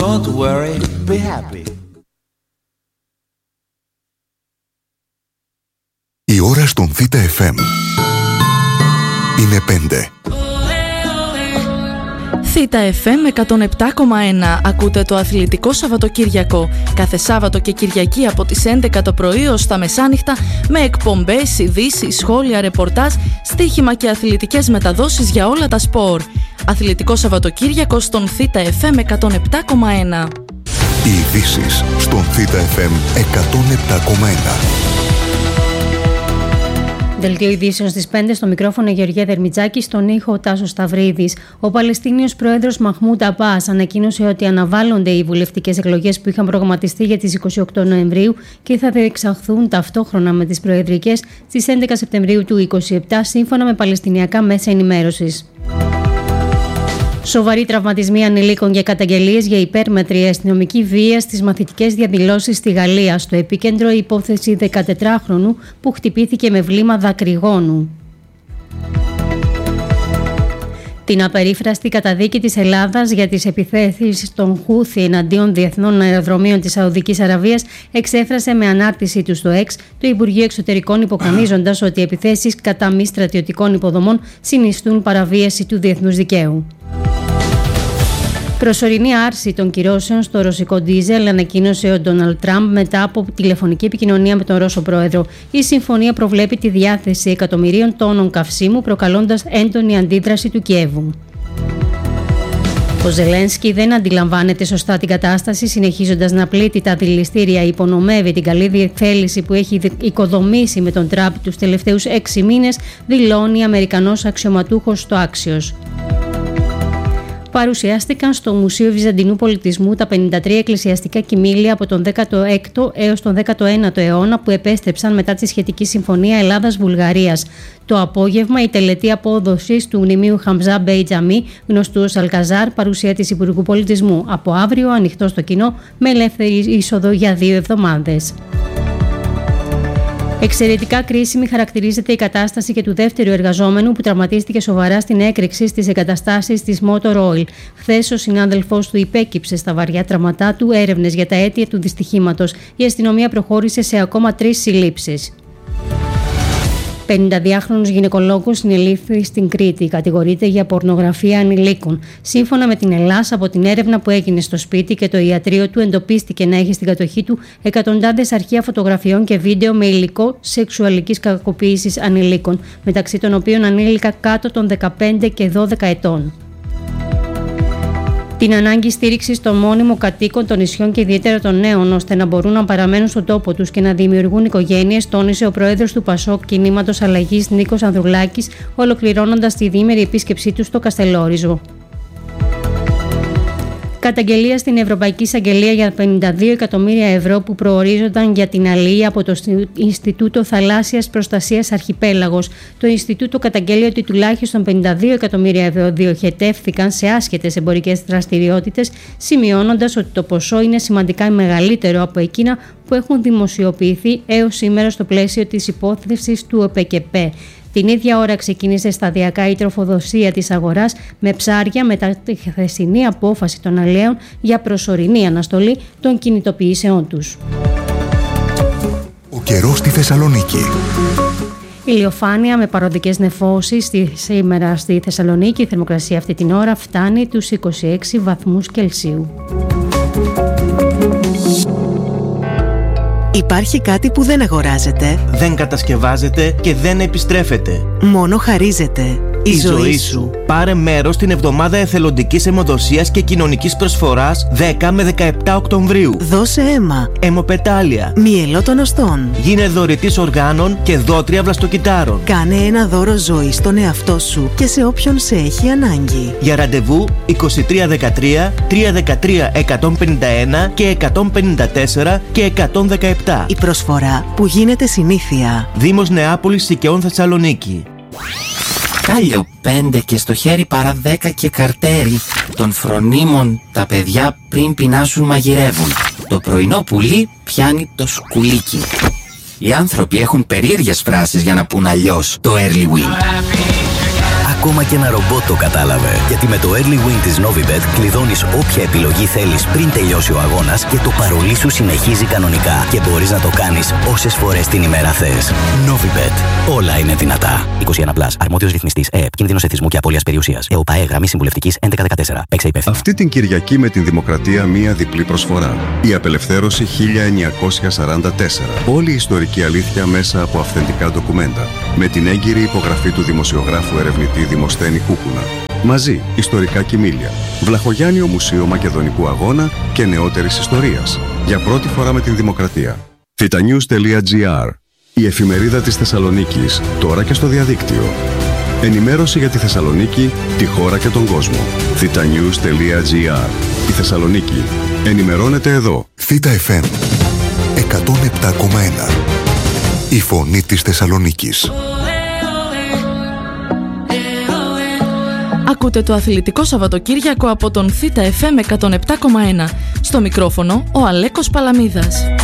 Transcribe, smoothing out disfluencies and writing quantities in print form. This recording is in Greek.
Don't worry, be happy. Η ώρα στον Θήτα FM είναι 5. Θήτα FM 107,1. Ακούτε το Αθλητικό Σαββατοκύριακο. Κάθε Σάββατο και Κυριακή από τις 11 το πρωί ως τα μεσάνυχτα, με εκπομπές, ειδήσεις, σχόλια, ρεπορτάζ, στοίχημα και αθλητικές μεταδόσεις για όλα τα σπορ. Αθλητικό Σαββατοκύριακο στον Θήτα FM 107,1. Οι ειδήσεις στον Θήτα FM 107,1. Δελτίο ειδήσεων στις 5, στο μικρόφωνο Γεωργία Δερμιτζάκη, στον ήχο ο Τάσος Σταυρίδης. Ο Παλαιστίνιος πρόεδρος Μαχμούντ Αμπάς ανακοίνωσε ότι αναβάλλονται οι βουλευτικές εκλογές που είχαν προγραμματιστεί για τις 28 Νοεμβρίου και θα διεξαχθούν ταυτόχρονα με τις προεδρικές στις 11 Σεπτεμβρίου του 2027, σύμφωνα με παλαιστινιακά μέσα ενημέρωσης. Σοβαροί τραυματισμοί ανηλίκων και καταγγελίες για υπέρμετρη αστυνομική βία στις μαθητικές διαδηλώσεις στη Γαλλία. Στο επίκεντρο η υπόθεση 14χρονου που χτυπήθηκε με βλήμα δακρυγόνου. Την απερίφραστη καταδίκη της Ελλάδας για τις επιθέσεις των Χούθι εναντίον διεθνών αεροδρομίων της Σαουδικής Αραβίας εξέφρασε με ανάρτησή του στο X το Υπουργείο Εξωτερικών, υπογραμμίζοντας ότι οι επιθέσεις κατά μη στρατιωτικών υποδομών συνιστούν παραβίαση του διεθνούς δικαίου. Προσωρινή άρση των κυρώσεων στο ρωσικό ντίζελ ανακοίνωσε ο Ντόναλντ Τραμπ μετά από τηλεφωνική επικοινωνία με τον Ρώσο πρόεδρο. Η συμφωνία προβλέπει τη διάθεση εκατομμυρίων τόνων καυσίμου, προκαλώντας έντονη αντίδραση του Κιέβου. Ο Ζελένσκι δεν αντιλαμβάνεται σωστά την κατάσταση, συνεχίζοντας να πλήττει τα δηληστήρια, υπονομεύει την καλή θέληση που έχει οικοδομήσει με τον Τραμπ τους τελευταίους 6 μήνες, δηλώνει Αμερικανός αξιωματούχος στο Axios. Παρουσιάστηκαν στο Μουσείο Βυζαντινού Πολιτισμού τα 53 εκκλησιαστικά κοιμήλια από τον 16ο έως τον 19ο αιώνα που επέστρεψαν μετά τη σχετική συμφωνία Ελλάδας-Βουλγαρίας. Το απόγευμα η τελετή απόδοσης του μνημείου Χαμζά Μπέι Τζαμί, γνωστού ως Αλκαζάρ, παρουσία της Υπουργού Πολιτισμού. Από αύριο ανοιχτό στο κοινό με ελεύθερη είσοδο για 2 εβδομάδες. Εξαιρετικά κρίσιμη χαρακτηρίζεται η κατάσταση και του δεύτερου εργαζόμενου που τραυματίστηκε σοβαρά στην έκρηξη στις εγκαταστάσεις της Motor Oil. Χθες ο συνάδελφός του υπέκυψε στα βαριά τραυματά του, έρευνες για τα αίτια του δυστυχήματος. Η αστυνομία προχώρησε σε ακόμα 3 συλλήψεις. 52χρονος γυναικολόγος συνελήφθη στην Κρήτη. Κατηγορείται για πορνογραφία ανηλίκων. Σύμφωνα με την Ελλάς, από την έρευνα που έγινε στο σπίτι και το ιατρείο του, εντοπίστηκε να έχει στην κατοχή του εκατοντάδες αρχεία φωτογραφιών και βίντεο με υλικό σεξουαλικής κακοποίησης ανηλίκων, μεταξύ των οποίων ανήλικα κάτω των 15 και 12 ετών. Την ανάγκη στήριξης των μόνιμων κατοίκων των νησιών και ιδιαίτερα των νέων, ώστε να μπορούν να παραμένουν στον τόπο τους και να δημιουργούν οικογένειες, τόνισε ο πρόεδρος του Πασόκ Κινήματος Αλλαγής Νίκος Ανδρουλάκης, ολοκληρώνοντας τη διήμερη επίσκεψή του στο Καστελόριζο. Καταγγελία στην Ευρωπαϊκή Εισαγγελία για 52 εκατομμύρια ευρώ που προορίζονταν για την αλία από το Ινστιτούτο Θαλάσσιας Προστασίας Αρχιπέλαγος. Το Ινστιτούτο καταγγέλει ότι τουλάχιστον 52 εκατομμύρια ευρώ διοχετεύθηκαν σε άσχετες εμπορικές δραστηριότητες, σημειώνοντας ότι το ποσό είναι σημαντικά μεγαλύτερο από εκείνα που έχουν δημοσιοποιηθεί έως σήμερα στο πλαίσιο της υπόθεσης του ΟΠΕΚΕΠΕ. Την ίδια ώρα ξεκίνησε σταδιακά η τροφοδοσία της αγοράς με ψάρια μετά τη χθεσινή απόφαση των αλλιέων για προσωρινή αναστολή των κινητοποιήσεών τους. Ο καιρός στη Θεσσαλονίκη. Ηλιοφάνεια με παροδικές νεφώσεις σήμερα στη Θεσσαλονίκη. Η θερμοκρασία αυτή την ώρα φτάνει τους 26 βαθμούς Κελσίου. Υπάρχει κάτι που δεν αγοράζεται, δεν κατασκευάζεται και δεν επιστρέφεται. Μόνο χαρίζεται. Η ζωή σου. Πάρε μέρος στην εβδομάδα εθελοντικής αιμοδοσίας και κοινωνικής προσφοράς 10 με 17 Οκτωβρίου. Δώσε αίμα. Αιμοπετάλια. Μυελό των οστών. Γίνε δωρητής οργάνων και δότρια βλαστοκυτάρων. Κάνε ένα δώρο ζωή στον εαυτό σου και σε όποιον σε έχει ανάγκη. Για ραντεβού 2313 313 151 και 154 και 117. Η προσφορά που γίνεται συνήθεια. Δήμος Νεάπολης Σικαιών Θεσσαλονίκη. Κάλιο 5 και στο χέρι παρά 10 και καρτέρι. Των φρονίμων τα παιδιά πριν πεινάσουν μαγειρεύουν. Το πρωινό πουλί πιάνει το σκουλίκι. Οι άνθρωποι έχουν περίεργες φράσεις για να πούν αλλιώς το early win. ακόμα και ένα ρομπότ το κατάλαβε. Γιατί με το Early Win της Novibet κλειδώνεις όποια επιλογή θέλεις πριν τελειώσει ο αγώνας και το παρολί σου συνεχίζει κανονικά. Και μπορείς να το κάνεις όσες φορές την ημέρα θες. Novibet. Όλα είναι δυνατά. 21+. Αρμόδιος ρυθμιστής ΕΕΠ. Κίνδυνος εθισμού και απώλειας περιουσίας. ΕΟΠΑΕ. Γραμμή συμβουλευτικής 1114. Παίξε υπεύθυνα. Αυτή την Κυριακή με την Δημοκρατία μία διπλή προσφορά. Η Απελευθέρωση 1944. Όλη η ιστορική αλήθεια μέσα από αυθεντικά ντοκουμέντα. Με την έγκυρη υπογραφή του δημοσιογράφου ερευνητή Δημοσθένη Κούκουνα. Μαζί, ιστορικά κοιμήλια. Βλαχογιάννιο Μουσείο Μακεδονικού Αγώνα και νεότερης ιστορίας. Για πρώτη φορά με την Δημοκρατία. thetanews.gr. Η εφημερίδα της Θεσσαλονίκης, τώρα και στο διαδίκτυο. Ενημέρωση για τη Θεσσαλονίκη, τη χώρα και τον κόσμο. thetanews.gr. Η Θεσσαλονίκη. Ενημερώνεται εδώ. Θήτα FM 107,1. Η φωνή της Θεσσαλονίκης. Ακούτε το αθλητικό Σαββατοκύριακο από τον Θήτα FM 107,1. Στο μικρόφωνο ο Αλέκος Παλαμίδας.